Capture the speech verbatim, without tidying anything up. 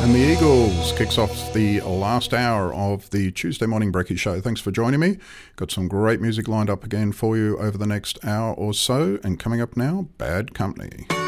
and the Eagles kicks off the last hour of the Tuesday Morning Brekkie Show. Thanks for joining me. Got some great music lined up again for you over the next hour or so. And coming up now, Bad Company.